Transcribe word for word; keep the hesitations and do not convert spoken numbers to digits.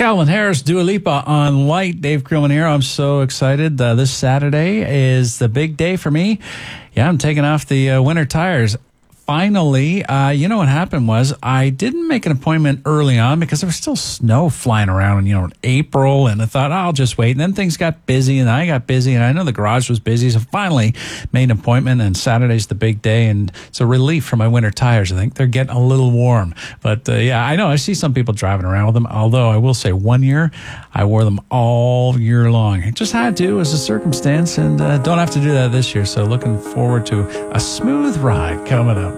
Calvin Harris, Dua Lipa on Light. Dave Krillman here. I'm so excited. Uh, this Saturday is the big day for me. Yeah, I'm taking off the uh, winter tires. Finally, uh, you know what happened was I didn't make an appointment early on because there was still snow flying around in, you know, April, and I thought, oh, I'll just wait. And then things got busy, and I got busy, and I know the garage was busy, so finally made an appointment, and Saturday's the big day, and it's a relief for my winter tires. I think they're getting a little warm. But, uh, yeah, I know I see some people driving around with them, although I will say one year I wore them all year long. I just had to as a circumstance, and uh, don't have to do that this year, so looking forward to a smooth ride coming up.